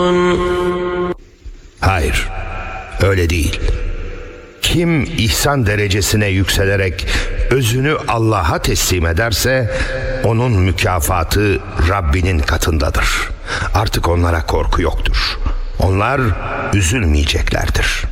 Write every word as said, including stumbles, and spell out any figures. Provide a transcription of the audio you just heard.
Hayır, öyle değil. Kim ihsan derecesine yükselerek özünü Allah'a teslim ederse onun mükafatı Rabbinin katındadır. Artık onlara korku yoktur. Onlar üzülmeyeceklerdir.